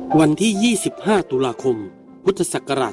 วันที่ 25 ตุลาคม พุทธศักราช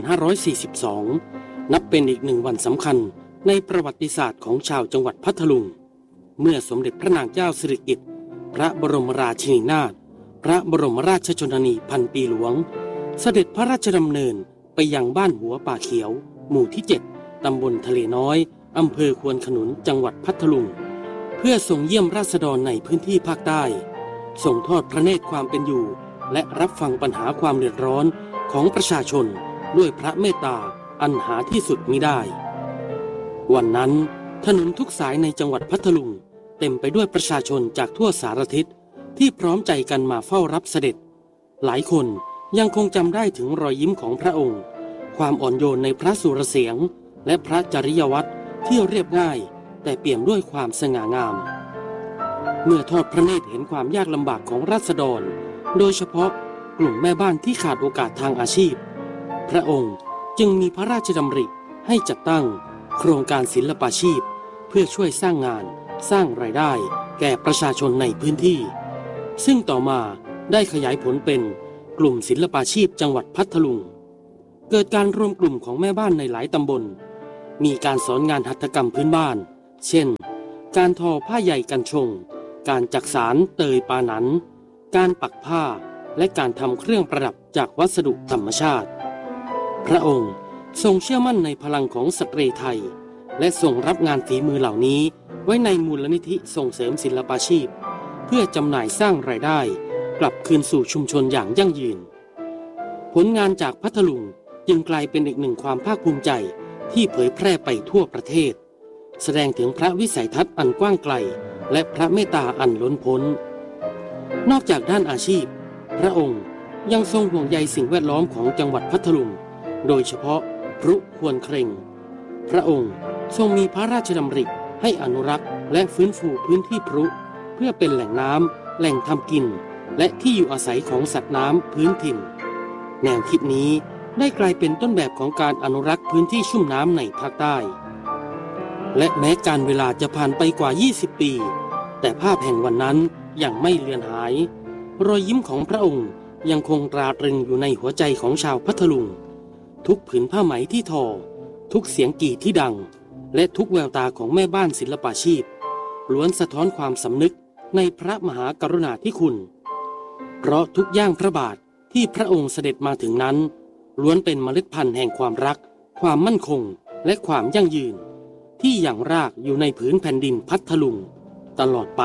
2542 นับเป็นอีกหนึ่งวันสำคัญในประวัติศาสตร์ของชาวจังหวัดพัทลุงเมื่อสมเด็จพระนางเจ้าสิริกิติ์พระบรมราชินีนาถพระบรมราชชนนีพันปีหลวงเสด็จพระราชดำเนินไปยังบ้านหัวป่าเขียวหมู่ที่ 7 ตำบลทะเลน้อยอำเภอควนขนุนจังหวัดพัทลุงเพื่อทรงเยี่ยมราษฎรในพื้นที่ภาคใต้ทรงทอดพระเนตรความเป็นอยู่และรับฟังปัญหาความเดือดร้อนของประชาชนด้วยพระเมตตาอันหาที่สุดมิได้วันนั้นถนนทุกสายในจังหวัดพัทลุงเต็มไปด้วยประชาชนจากทั่วสารทิศที่พร้อมใจกันมาเฝ้ารับเสด็จหลายคนยังคงจำได้ถึงรอยยิ้มของพระองค์ความอ่อนโยนในพระสุรเสียงและพระจริยวัตรที่เรียบง่ายแต่เปี่ยมด้วยความสง่างามเมื่อทอดพระเนตรเห็นความยากลำบากของราษฎรโดยเฉพาะกลุ่มแม่บ้านที่ขาดโอกาสทางอาชีพพระองค์จึงมีพระราชดำริให้จัดตั้งโครงการศิลปาชีพเพื่อช่วยสร้างงานสร้างรายได้แก่ประชาชนในพื้นที่ซึ่งต่อมาได้ขยายผลเป็นกลุ่มศิลปาชีพจังหวัดพัทลุงเกิดการรวมกลุ่มของแม่บ้านในหลายตำบลมีการสอนงานหัตถกรรมพื้นบ้านเช่นการทอผ้าใยกันชงการจักสานเตยปาหนันการปักผ้าและการทำเครื่องประดับจากวัสดุธรรมชาติพระองค์ทรงเชื่อมั่นในพลังของสตรีไทยและทรงรับงานฝีมือเหล่านี้ไว้ในมูลนิธิส่งเสริมศิลปาชีพเพื่อจำหน่ายสร้างรายได้กลับคืนสู่ชุมชนอย่างยั่งยืนผลงานจากพัทลุงจึงกลายเป็นอีกหนึ่งความภาคภูมิใจที่เผยแพร่ไปทั่วประเทศแสดงถึงพระวิสัยทัศน์อันกว้างไกลและพระเมตตาอันล้นพ้นนอกจากด้านอาชีพพระองค์ยังทรงห่วงใยสิ่งแวดล้อมของจังหวัดพัทลุงโดยเฉพาะพรุควรเคร่งพระองค์ทรงมีพระราชดำริให้อนุรักษ์และฟื้นฟูพื้นที่พรุเพื่อเป็นแหล่งน้ำแหล่งทำกินและที่อยู่อาศัยของสัตว์น้ำพื้นถิ่นแนวคิดนี้ได้กลายเป็นต้นแบบของการอนุรักษ์พื้นที่ชุ่มน้ำในภาคใต้และแม้การเวลาจะผ่านไปกว่า20 ปีแต่ภาพแห่งวันนั้นยังไม่เลือนหายรอยยิ้มของพระองค์ยังคงตราตรึงอยู่ในหัวใจของชาวพัทลุงทุกผืนผ้าไหมที่ทอทุกเสียงกี่ที่ดังและทุกแววตาของแม่บ้านศิลปาชีพล้วนสะท้อนความสำนึกในพระมหากรุณาธิคุณเพราะทุกย่างพระบาทที่พระองค์เสด็จมาถึงนั้นล้วนเป็นเมล็ดพันธุ์แห่งความรักความมั่นคงและความยั่งยืนที่ยังรากอยู่ในผืนแผ่นดินพัทลุงตลอดไป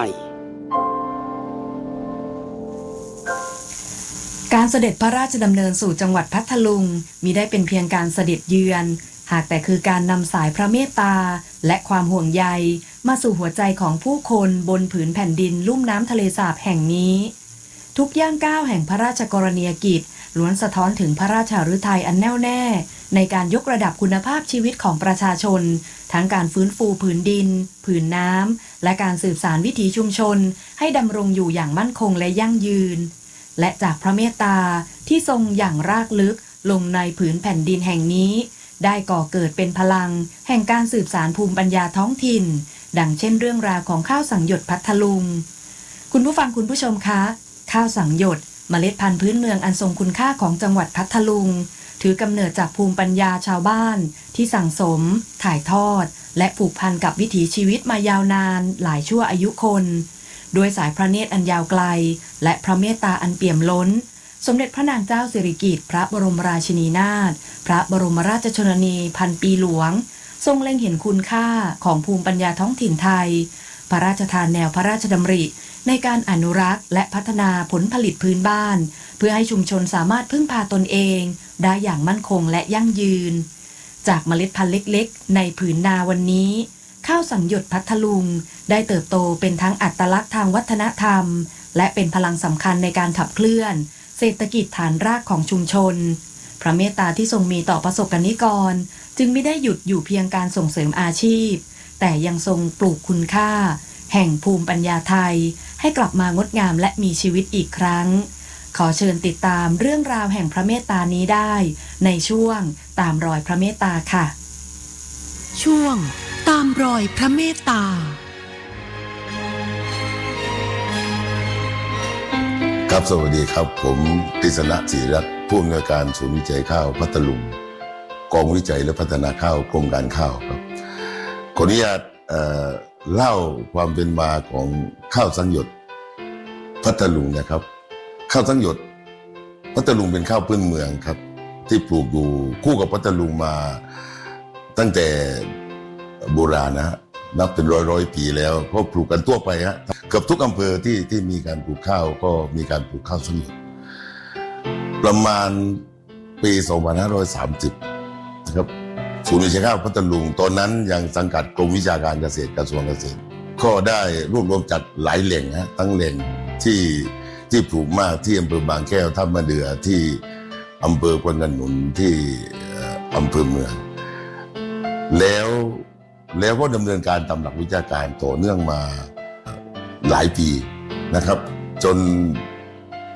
การเสด็จพระราชดำเนินสู่จังหวัดพัทลุงมิได้เป็นเพียงการเสด็จเยือนหากแต่คือการนำสายพระเมตตาและความห่วงใยมาสู่หัวใจของผู้คนบนผืนแผ่นดินลุ่มน้ำทะเลสาบแห่งนี้ทุกย่างก้าวแห่งพระราชกรณียกิจล้วนสะท้อนถึงพระราชฤทัยอันแน่วแน่ในการยกระดับคุณภาพชีวิตของประชาชนทั้งการฟื้นฟูผืนดินผืนน้ำและการสืบสานวิถีชุมชนให้ดำรงอยู่อย่างมั่นคงและยั่งยืนและจากพระเมตตาที่ทรงอย่างรากลึกลงในผืนแผ่นดินแห่งนี้ได้ก่อเกิดเป็นพลังแห่งการสืบสานภูมิปัญญาท้องถิ่นดังเช่นเรื่องราวของข้าวสังหยดพัทลุงคุณผู้ฟังคุณผู้ชมคะข้าวสังหยดเมล็ดพันธุ์พื้นเมืองอันทรงคุณค่าของจังหวัดพัทลุงถือกำเนิดจากภูมิปัญญาชาวบ้านที่สั่งสมถ่ายทอดและผูกพันกับวิถีชีวิตมายาวนานหลายชั่วอายุคนด้วยสายพระเนตรอันยาวไกลและพระเมตตาอันเปี่ยมล้นสมเด็จพระนางเจ้าสิริกิติ์พระบรมราชินีนาถพระบรมราชชนนีพันปีหลวงทรงเล็งเห็นคุณค่าของภูมิปัญญาท้องถิ่นไทยพระราชทานแนวพระราชดำริในการอนุรักษ์และพัฒนาผลผลิตพื้นบ้านเพื่อให้ชุมชนสามารถพึ่งพาตนเองได้อย่างมั่นคงและยั่งยืนจากเมล็ดพันธุ์เล็กๆในผืนนาวันนี้ข้าวสังหยดพัทลุงได้เติบโตเป็นทั้งอัตลักษณ์ทางวัฒนธรรมและเป็นพลังสำคัญในการขับเคลื่อนเศรษฐกิจฐานรากของชุมชนพระเมตตาที่ทรงมีต่อประสบกนิกรจึงไม่ได้หยุดอยู่เพียงการส่งเสริมอาชีพแต่ยังทรงปลูกคุณค่าแห่งภูมิปัญญาไทยให้กลับมางดงามและมีชีวิตอีกครั้งขอเชิญติดตามเรื่องราวแห่งพระเมตตานี้ได้ในช่วงตามรอยพระเมตตาค่ะช่วงตามรอยพระเมตตาครับสวัสดีครับผมกฤษณะศรีรัตน์ผู้อำนวยการศูนย์วิจัยข้าวพัทลุงกองวิจัยและพัฒนาข้าวกรมการข้าวครับขออนุญาตเล่าความเป็นมาของข้าวสังหยดพัทลุงนะครับข้าวสังหยดพัทลุงเป็นข้าวพื้นเมืองครับที่ปลูกอยู่คู่กับพัทลุงมาตั้งแต่โบราณนะนับเป็นร้อยปีแล้วก็ปลูกกันทั่วไปฮะเกือบทุกอำเภอที่มีการปลูกข้าวก็มีการปลูกข้าวสังหยดประมาณปี 2530 นะครับศูนย์วิจัยข้าวพัทลุงตอนนั้นยังสังกัดกรมวิชาการเกษตรกระทรวงเกษตรก็ได้รวบรวมจัดหลายแหล่งฮะทั้งแหล่งที่ปลูกมากที่อำเภอบางแก้วท่ามะเดื่อที่อำเภอควนขนุนที่อำเภอเมืองแล้วก็ดำเนินการตามหลักวิชาการต่อเนื่องมาหลายปีนะครับจนปี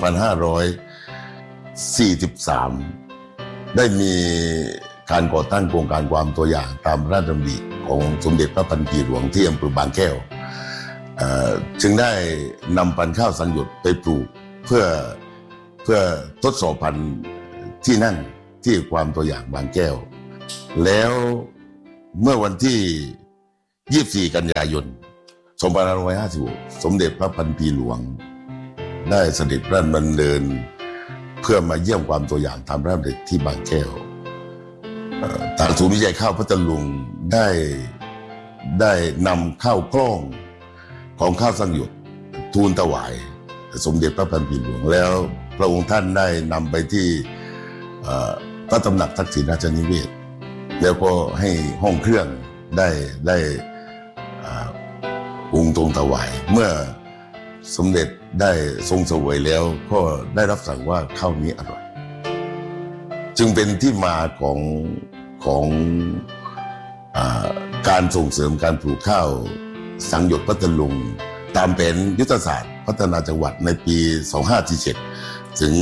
2543 ได้มีการก่อตั้งโครงการความตัวอย่างตามพระราชดำริของสมเด็จพระพันปีหลวงที่อำเภอบางแก้วจึงได้นำพันธุ์ข้าวสังหยดไปปลูกเพื่อทดสอบพันธุ์ที่นั่นที่ความตัวอย่างบางแก้วแล้วเมื่อวันที่ 24 กันยายน 2556 สมเด็จพระพันปีหลวงได้เสด็จพระราชดำเนินเพื่อมาเยี่ยมความตัวอย่างตามพระราชดำริที่บางแก้วทางศูนย์วิจัยข้าวพัทลุงได้นำข้าวกล้องของข้าวสังหยดทูลถวายสมเด็จพระพันปีหลวงแล้วพระองค์ท่านได้นำไปที่พระตำหนักทักษิณราชนิเวศน์แล้วก็ให้ห้องเครื่องได้องค์ทรงถวายเมื่อสมเด็จได้ทรงเสวยแล้วก็ได้รับสั่งว่าข้าวนี้อร่อยจึงเป็นที่มาของการส่งเสริมการปลูกข้าวสังหยดพัทลุงตามแผนยุทธศาสตร์พัฒนาจังหวัดในปี 2547 ถึง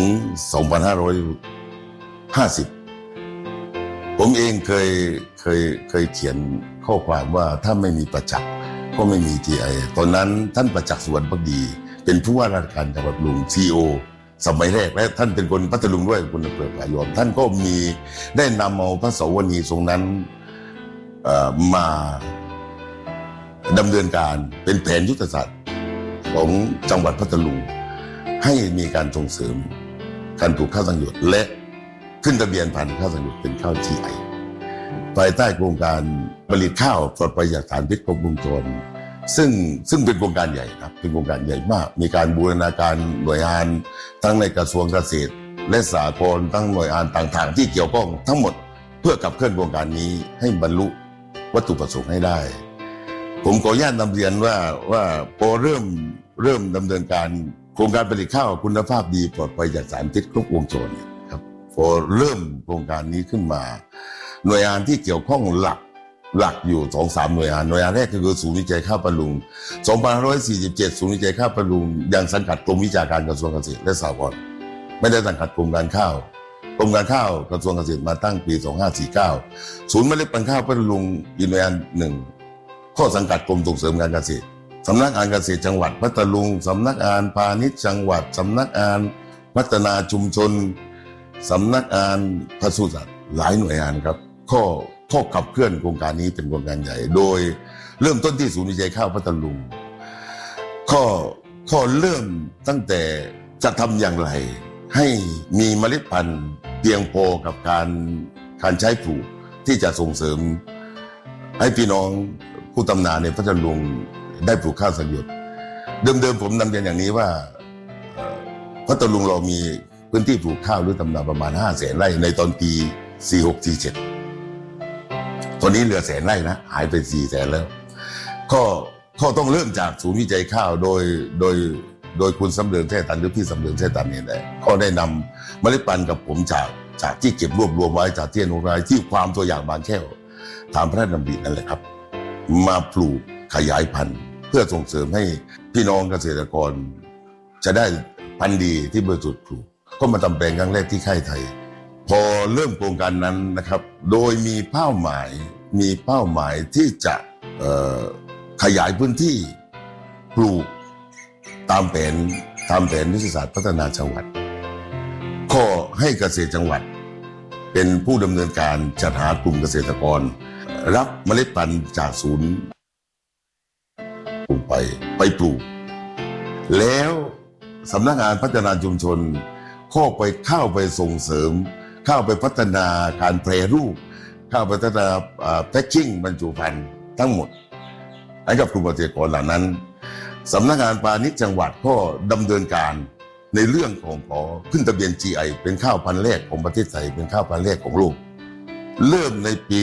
2550 ผมเองเคยเขียนข้อความว่าถ้าไม่มีประจักษ์ก็ไม่มี GI ตอนนั้นท่านประจักษ์สุวรรณภักดีเป็นผู้ว่าราชการจังหวัดพัทลุง CEO สมัยแรกและท่านเป็นคนพัทลุงด้วยคนอำเภอพายอมท่านก็ได้นำเอาพระเสาวนีทรงนั้นมาดำเนินการเป็นแผนยุทธศาสตร์ของจังหวัดพัทลุงให้มีการส่งเสริมการปลูกข้าวสังหยดและขึ้นทะเบียนพันธุ์ข้าวสังหยดเป็นข้าว GI ภายใต้โครงการผลิตข้าวปลอดภัยจากสารพิษครบวงจรซึ่งเป็นโครงการใหญ่ครับเป็นโครงการใหญ่มากมีการบูรณาการหน่วยงานทั้งในกระทรวงเกษตรและสหกรณ์ทั้งหน่วยงานต่างๆที่เกี่ยวข้องทั้งหมดเพื่อขับเคลื่อนโครงการนี้ให้บรรลุวัตถุประสงค์ให้ได้ผมขออนุญาตนำเรียนว่าพอเริ่มดำเนินการโครงการผลิตข้าวคุณภาพดีปลอดภัยจากสารพิษครบวงจรครับพอเริ่มโครงการนี้ขึ้นมาหน่วยงานที่เกี่ยวข้องหลักอยู่ 2-3 หน่วยงานแรกก็คือศูนย์วิจัยข้าวพัทลุง 2547 ศูนย์วิจัยข้าวพัทลุงยังสังกัดกรมวิชาการกระทรวงเกษตรและสหกรณ์ไม่ได้สังกัดกรมการข้าวกรมการข้าวกระทรวงเกษตรมาตั้งปี 2549 ศูนย์เมล็ดพันธุ์ข้าวพัทลุงอีกหน่วยงานหนึ่งข้อสังกัดกรมส่งเสริมการเกษตรสำนักงานเกษตรจังหวัดพัทลุงสำนักงานพาณิชย์จังหวัดสำนักงานพัฒนาชุมชนสำนักงานปศุสัตว์หลายหน่วยงานครับข้อขับเคลื่อนโครงการนี้เป็นโครงการใหญ่โดยเริ่มต้นที่ศูนย์วิจัยข้าวพัทลุงข้อเริ่มตั้งแต่จะทำอย่างไรให้มีเมล็ดพันธุ์เพียงพอกับการใช้ปลูกที่จะส่งเสริมให้พี่น้องผู้ทำนาในพัทลุงได้ปลูกข้าวสังหยดเดิมผมนำเรียนอย่างนี้ว่าพัทลุงเรามีพื้นที่ปลูกข้าวหรือทำนาประมาณ 500,000 ไร่ในตอนปี 46-47 ตอนนี้เหลือ100,000 ไร่นะหายไป 400,000 แล้วก็ต้องเริ่มจากศูนย์วิจัยข้าวโดยคุณสำเริงแท้ตันหรือพี่สำเริงแท้ตันเนี่ยแหละก็ได้นำเมล็ดพันธุ์กับผมจากที่เก็บรวบรวมไว้จากที่อนุรักษ์ที่ความตัวอย่างบางแก้วตามพระราชดำรินั่นแหละครับมาปลูกขยายพันธุ์เพื่อส่งเสริมให้พี่น้องเกษตรกรจะได้พันธุ์ดีที่บริสุทธิ์ปลูกก็มาทำแปลงครั้งแรกที่ค่ายไทยพอเริ่มโครงการนั้นนะครับโดยมีเป้าหมายที่จะขยายพื้นที่ปลูกตามแผนทตามแผนยุทธศาสตร์พัฒนาจังหวัดข้อให้เกษตรจังหวัดเป็นผู้ดำเนินการจัดหากลุ่มเกษตรกรรับเมล็ดพันธุ์จากศูนย์ไปปลูกแล้วสำนักงานพัฒนาชุมชนเข้าไปส่งเสริมเข้าไปพัฒนาการแปรรูปเข้าไปพัฒนาแพ็คกิ้งบรรจุภัณฑ์ทั้งหมดให้กับกลุ่มเกษตรกรเหล่านั้นสำนักงานพาณิชย์จังหวัดก็ดำเนินการในเรื่องของขอขึ้นทะเบียน GI เป็นข้าวพันธุ์แรกของประเทศไทยเป็นข้าวพันธุ์แรกของโลกเริ่มในปี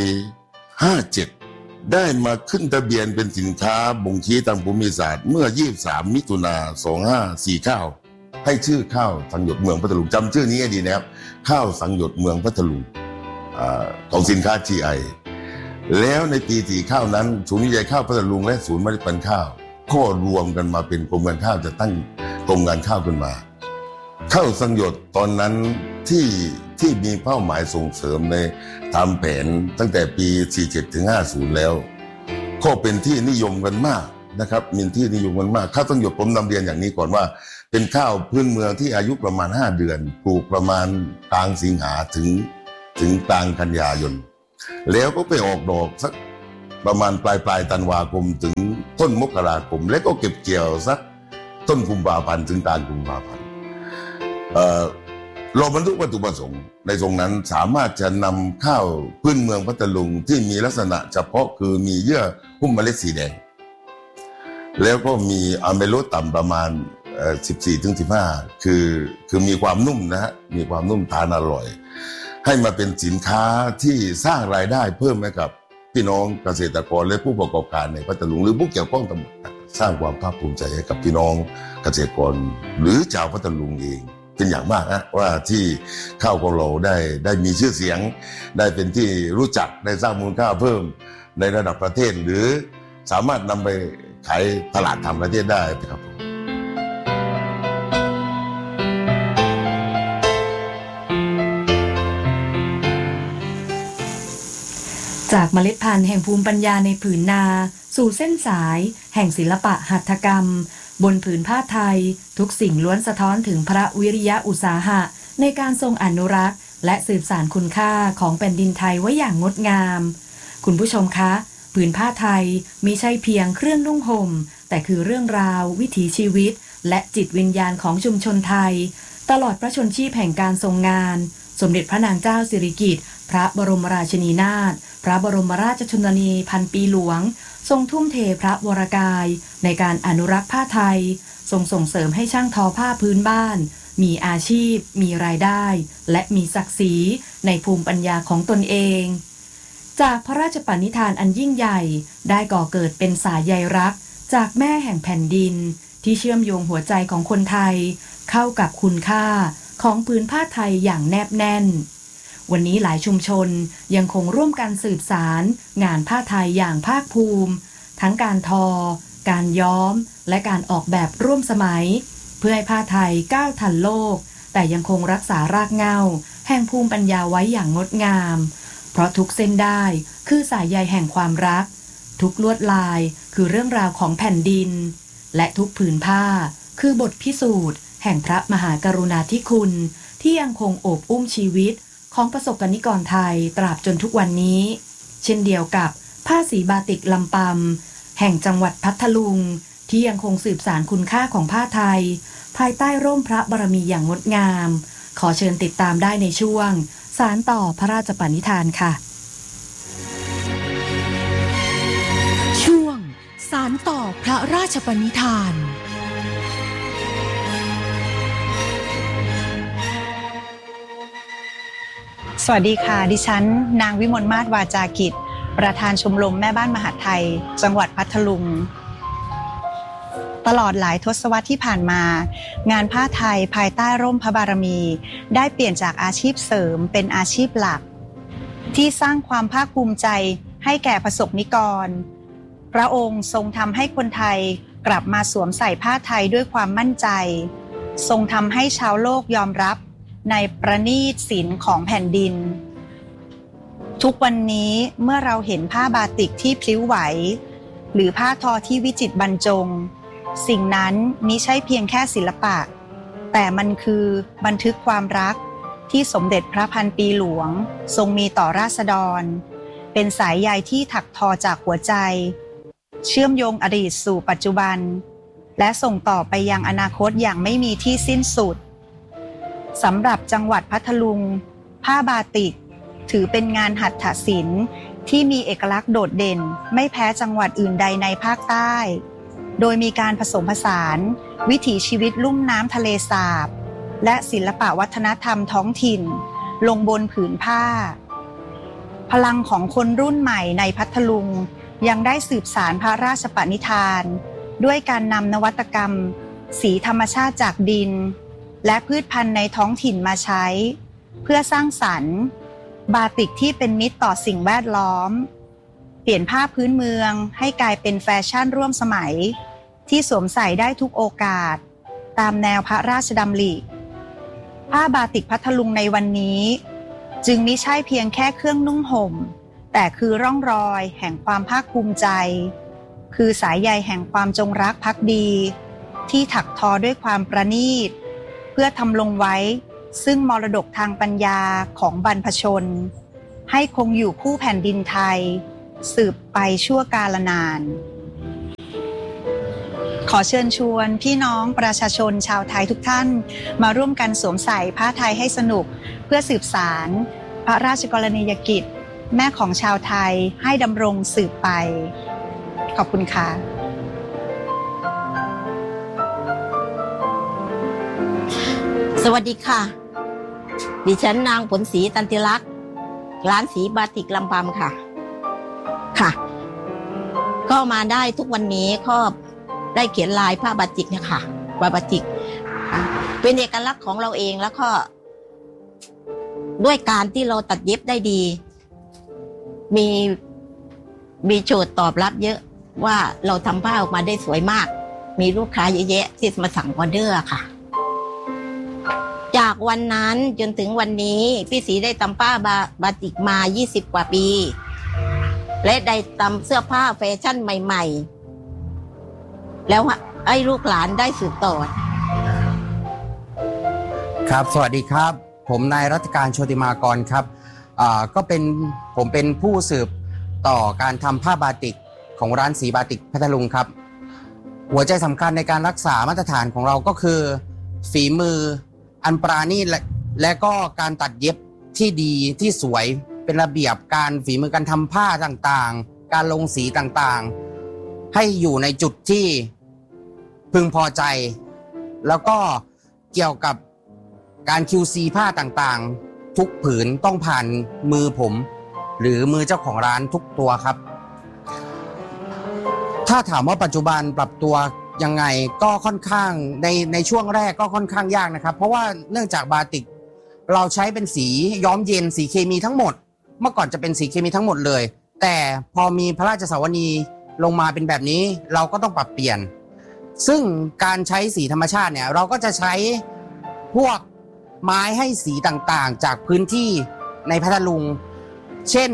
57ได้มาขึ้นทะเบียนเป็นสินค้าบ่งชี้ทางภูมิศาสตร์เมื่อ23มิถุนายน2549ให้ชื่อข้าวสังหยดเมืองพัทลุงจำชื่อนี้ให้ดีนะครับข้าวสังหยดเมืองพัทลุงของสินค้า GI แล้วในปี49ข้าวนั้นศูนย์วิจัยข้าวพัทลุงและศูนย์เมล็ดพันธุ์ข้าวก็รวมกันมาเป็นกรมการข้าวจะตั้งกรมการข้าวขึ้นมาข้าวสังหยดตอนนั้นที่มีเป้าหมายส่งเสริมในตามแผนตั้งแต่ปี47ถึง50แล้วก็เป็นที่นิยมกันมากนะครับมีที่นิยมกันมากข้าวสังหยดผมนำเรียนอย่างนี้ก่อนว่าเป็นข้าวพื้นเมืองที่อายุประมาณ5เดือนปลูกประมาณกลางสิงหาถึงกลางกันยายนแล้วก็ไปออกดอกสักประมาณปลายธันวาคมถึงต้นมกราคมแล้วก็เก็บเกี่ยวสักต้นกุมภาพันธ์ถึงกลางกุมภาพันธ์เราบรรลุวัตถุประสงค์ในตรงนั้นสามารถจะนำข้าวพื้นเมืองพัทลุงที่มีลักษณะเฉพาะคือมีเยื่อหุ้มเมล็ดสีแดงแล้วก็มีอะเมโลต่ำประมาณ14-15คือมีความนุ่มนะฮะมีความนุ่มทานอร่อยให้มาเป็นสินค้าที่สร้างรายได้เพิ่มให้กับพี่น้องเกษตรกรและผู้ประกอบการในพัทลุงหรือผู้เกี่ยวข้องทั้งหมดสร้างความภาคภูมิใจให้กับพี่น้องเกษตรกรหรือชาวพัทลุงเองเป็นอย่างมากนะว่าที่ข้าวของเราได้มีชื่อเสียงได้เป็นที่รู้จักได้สร้างมูลค่าเพิ่มในระดับประเทศหรือสามารถนำไปขายตลาดต่างประเทศได้ครับจากเมล็ดพันธุ์แห่งภูมิปัญญาในผืนนาสู่เส้นสายแห่งศิลปะหัตถกรรมบนผืนผ้าไทยทุกสิ่งล้วนสะท้อนถึงพระวิริยะอุตสาหะในการทรงอนุรักษ์และสืบสานคุณค่าของแผ่นดินไทยไว้อย่างงดงามคุณผู้ชมคะผืนผ้าไทยมิใช่เพียงเครื่องนุ่งห่มแต่คือเรื่องราววิถีชีวิตและจิตวิญญาณของชุมชนไทยตลอดพระชนชีพแห่งการทรงงานสมเด็จพระนางเจ้าสิริกิติ์พระบรมราชินีนาถพระบรมราชชนนีพันปีหลวงทรงทุ่มเทพระวรกายในการอนุรักษ์ผ้าไทยทรงส่งเสริมให้ช่างทอผ้าพื้นบ้านมีอาชีพมีรายได้และมีศักดิ์ศรีในภูมิปัญญาของตนเองจากพระราชปณิธานอันยิ่งใหญ่ได้ก่อเกิดเป็นสายใยรักจากแม่แห่งแผ่นดินที่เชื่อมโยงหัวใจของคนไทยเข้ากับคุณค่าของผืนผ้าไทยอย่างแนบแน่นวันนี้หลายชุมชนยังคงร่วมกันสืบสารงานผ้าไทยอย่างภาคภูมิทั้งการทอการย้อมและการออกแบบร่วมสมัยเพื่อให้ผ้าไทยก้าวทันโลกแต่ยังคงรักษารากเหง้าแห่งภูมิปัญญาไว้อย่างงดงามเพราะทุกเส้นได้คือสายใยแห่งความรักทุกลวดลายคือเรื่องราวของแผ่นดินและทุกผืนผ้าคือบทพิสูจน์แห่งพระมหากรุณาธิคุณที่ยังคงโอบอุ้มชีวิตของประสบกนิกรไทยตราบจนทุกวันนี้เช่นเดียวกับผ้าสีบาติกลำปำแห่งจังหวัดพัทลุงที่ยังคงสืบสานคุณค่าของผ้าไทยภายใต้ร่มพระบารมีอย่างงดงามขอเชิญติดตามได้ในช่วงสานต่อพระราชปณิธานค่ะช่วงสานต่อพระราชปณิธานสวัสดีค่ะดิฉันนางวิมลมาศวาจากิจประธานชมรมแม่บ้านมหาดไทยจังหวัดพัทลุงตลอดหลายทศวรรษที่ผ่านมางานผ้าไทยภายใต้ร่มพระบารมีได้เปลี่ยนจากอาชีพเสริมเป็นอาชีพหลักที่สร้างความภาคภูมิใจให้แก่ประสบนิกรพระองค์ทรงทำให้คนไทยกลับมาสวมใส่ผ้าไทยด้วยความมั่นใจทรงทำให้ชาวโลกยอมรับในประณีตศิลป์ของแผ่นดินทุกวันนี้เมื่อเราเห็นผ้าบาติกที่พลิ้วไหวหรือผ้าทอที่วิจิตรบรรจงสิ่งนั้นมิใช่เพียงแค่ศิลปะแต่มันคือบันทึกความรักที่สมเด็จพระพันปีหลวงทรงมีต่อราษฎรเป็นสายใยที่ถักทอจากหัวใจเชื่อมโยงอดีตสู่ปัจจุบันและส่งต่อไปยังอนาคตอย่างไม่มีที่สิ้นสุดสำหรับจังหวัดพัทลุงผ้าบาติกถือเป็นงานหัตถศิลป์ที่มีเอกลักษณ์โดดเด่นไม่แพ้จังหวัดอื่นใดในภาคใต้โดยมีการผสมผสานวิถีชีวิตลุ่มน้ำทะเลสาบและศิลปะวัฒนธรรมท้องถิ่นลงบนผืนผ้าพลังของคนรุ่นใหม่ในพัทลุงยังได้สืบสานพระราชปณิธานด้วยการนำนวัตกรรมสีธรรมชาติจากดินและพืชพันธุ์ในท้องถิ่นมาใช้เพื่อสร้างสรรค์บาติกที่เป็นมิตรต่อสิ่งแวดล้อมเปลี่ยนผ้าพื้นเมืองให้กลายเป็นแฟชั่นร่วมสมัยที่สวมใส่ได้ทุกโอกาสตามแนวพระราชดำริผ้าบาติกพัทลุงในวันนี้จึงมิใช่เพียงแค่เครื่องนุ่งห่มแต่คือร่องรอยแห่งความภาคภูมิใจคือสายใยแห่งความจงรักภักดีที่ถักทอด้วยความประณีตเพื่อทำลงไว้ซึ่งมรดกทางปัญญาของบรรพชนให้คงอยู่คู่แผ่นดินไทยสืบไปชั่วกาลนานขอเชิญชวนพี่น้องประชาชนชาวไทยทุกท่านมาร่วมกันสวมใส่ผ้าไทยให้สนุกเพื่อสืบสานพระราชกรณียกิจแม่ของชาวไทยให้ดำรงสืบไปขอบคุณค่ะสวัสดีค่ะดิฉันนางผลศรีตันติลักษณ์ร้านสีบาติกลำปำค่ะก็มาได้ทุกวันนี้ก็ได้เขียนลายผ้าบาติกเนี่ยค่ะบาติกเป็นเอกลักษณ์ของเราเองแล้วก็ด้วยการที่เราตัดเย็บได้ดีมีโจทย์ตอบรับเยอะว่าเราทำผ้าออกมาได้สวยมากมีลูกค้าเยอะแยะที่มาสั่งออเดอร์ค่ะจากวันนั้นจนถึงวันนี้พี่ศรีได้ทำผ้าบาติกมา20กว่าปีและได้ทำเสื้อผ้าแฟชั่นใหม่ๆแล้วให้ลูกหลานได้สืบต่อครับสวัสดีครับผมนายรัตการโชติมากรครับผมเป็นผู้สืบต่อการทำผ้าบาติกของร้านสีบาติกพัทลุงครับหัวใจสำคัญในการรักษามาตรฐานของเราก็คือฝีมืออันปราณีตและก็การตัดเย็บที่ดีที่สวยเป็นระเบียบการฝีมือการทำผ้าต่างๆการลงสีต่างๆให้อยู่ในจุดที่พึงพอใจแล้วก็เกี่ยวกับการ QC ผ้าต่างๆทุกผืนต้องผ่านมือผมหรือมือเจ้าของร้านทุกตัวครับถ้าถามว่าปัจจุบันปรับตัวยังไงก็ค่อนข้างในช่วงแรกก็ค่อนข้างยากนะครับเพราะว่าเนื่องจากบาติกเราใช้เป็นสีย้อมเย็นสีเคมีทั้งหมดเมื่อก่อนจะเป็นสีเคมีทั้งหมดเลยแต่พอมีพระราชสวนีลงมาเป็นแบบนี้เราก็ต้องปรับเปลี่ยนซึ่งการใช้สีธรรมชาติเนี่ยเราก็จะใช้พวกไม้ให้สีต่างๆจากพื้นที่ในพัทลุงเช่น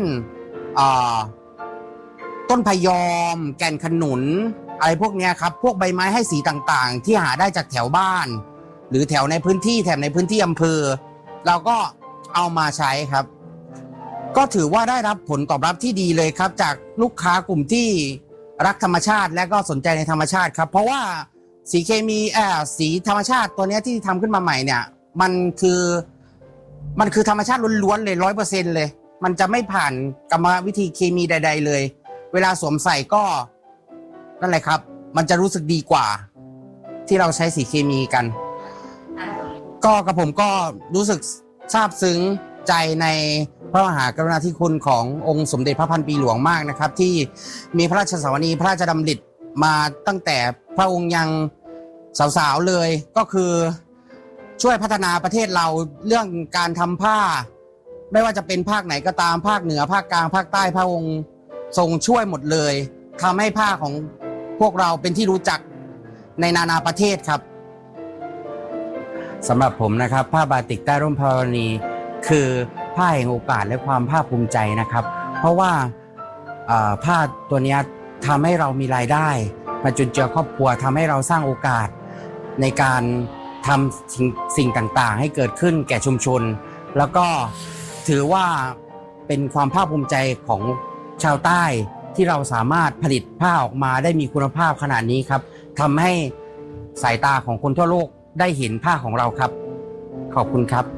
ต้นพยอมแก่นขนุนอะไรพวกนี้ครับพวกใบไม้ให้สีต่างๆที่หาได้จากแถวบ้านหรือแถวในพื้นที่แถบในพื้นที่อำเภอเราก็เอามาใช้ครับก็ถือว่าได้รับผลตอบรับที่ดีเลยครับจากลูกค้ากลุ่มที่รักธรรมชาติและก็สนใจในธรรมชาติครับเพราะว่าสีเคมีสีธรรมชาติตัวนี้ที่ทำขึ้นมาใหม่เนี่ยมันคือธรรมชาติล้วนๆเลย 100% เลยมันจะไม่ผ่านกรรมวิธีเคมีใดๆเลยเวลาสวมใส่ก็นั่นแหละครับมันจะรู้สึกดีกว่าที่เราใช้สีเคมีกันก็กับผมก็รู้สึกซาบซึ้งใจในพระมหากรุณาธิคุณขององค์สมเด็จพระพันปีหลวงมากนะครับที่มีพระราชสวนีพระราชดำริมาตั้งแต่พระองค์ยังสาวๆเลยก็คือช่วยพัฒนาประเทศเราเรื่องการทำผ้าไม่ว่าจะเป็นภาคไหนก็ตามภาคเหนือภาคกลางภาคใต้พระองค์ทรงช่วยหมดเลยทำให้ผ้าของพวกเราเป็นที่รู้จักในนานาประเทศครับสำหรับผมนะครับผ้าบาติกใต้ร่มพระบารมีคือผ้าแห่งโอกาสและความภาคภูมิใจนะครับเพราะว่าผ้าตัวนี้ทำให้เรามีรายได้มาจุนเจือครอบครัวทำให้เราสร้างโอกาสในการทำสิ่งต่างๆให้เกิดขึ้นแก่ชุมชนแล้วก็ถือว่าเป็นความภาคภูมิใจของชาวใต้ที่เราสามารถผลิตผ้าออกมาได้มีคุณภาพขนาดนี้ครับทำให้สายตาของคนทั่วโลกได้เห็นผ้าของเราครับขอบคุณครับ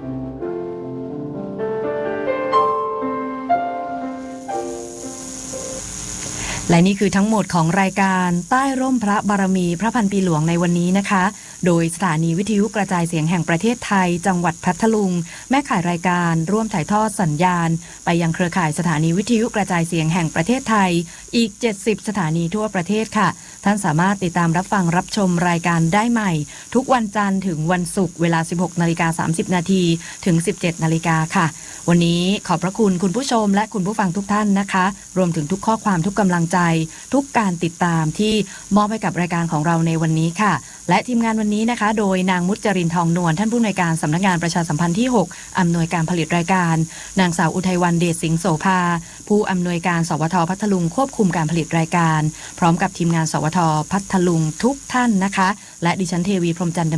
และนี่คือทั้งหมดของรายการใต้ร่มพระบารมีพระพันปีหลวงในวันนี้นะคะโดยสถานีวิทยุกระจายเสียงแห่งประเทศไทยจังหวัดพัทลุงแม่ข่ายรายการร่วมถ่ายทอดสัญญาณไปยังเครือข่ายสถานีวิทยุกระจายเสียงแห่งประเทศไทยอีก70สถานีทั่วประเทศค่ะท่านสามารถติดตามรับฟังรับชมรายการได้ใหม่ทุกวันจันทร์ถึงวันศุกร์เวลา 16:30 น.ถึง 17:00 น.ค่ะวันนี้ขอบพระคุณคุณผู้ชมและคุณผู้ฟังทุกท่านนะคะรวมถึงทุกข้อความทุกกำลังใจทุกการติดตามที่มอบให้กับรายการของเราในวันนี้ค่ะและทีมงานวันนี้นะคะโดยนางมุจจรินทองนวลท่านผู้อำนวยการสำนักงานประชาสัมพันธ์ที่6อำนวยการผลิตรายการนางสาวอุทัยวรรณเดชสิงห์โสภาผู้อำนวยการสวทพัทลุงควบคุมการผลิตรายการพร้อมกับทีมงานสวทพัทลุงทุกท่านนะคะและดิฉันเทวีพรหมจันทร์